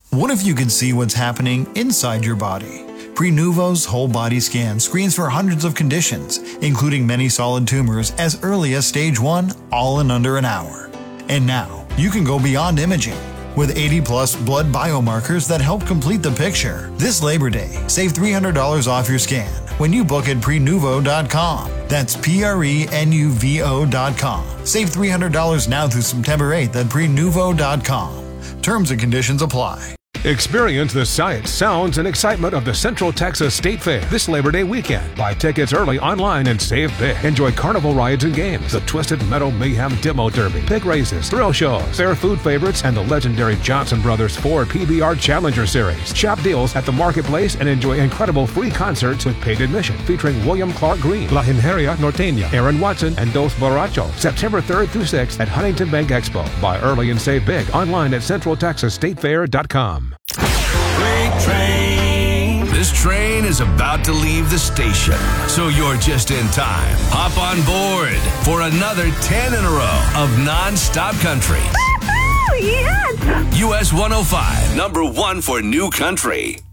What if you could see what's happening inside your body? Prenuvo's whole body scan screens for hundreds of conditions, including many solid tumors as early as stage 1, all in under an hour. And now, you can go beyond imaging. With 80-plus blood biomarkers that help complete the picture. This Labor Day, save $300 off your scan when you book at Prenuvo.com. That's Prenuvo.com. Save $300 now through September 8th at Prenuvo.com. Terms and conditions apply. Experience the sights, sounds, and excitement of the Central Texas State Fair this Labor Day weekend. Buy tickets early online and save big. Enjoy carnival rides and games, the Twisted Metal Mayhem Demo Derby, pig races, thrill shows, fair food favorites, and the legendary Johnson Brothers Ford PBR Challenger Series. Shop deals at the marketplace and enjoy incredible free concerts with paid admission featuring William Clark Green, La Ingeniería Norteña, Aaron Watson, and Dos Borrachos. September 3rd through 6th at Huntington Bank Expo. Buy early and save big online at CentralTexasStateFair.com. Freight train. This train is about to leave the station, so you're just in time. Hop on board for another 10 in a row of non-stop country. Yes! US 105, number 1 for new country.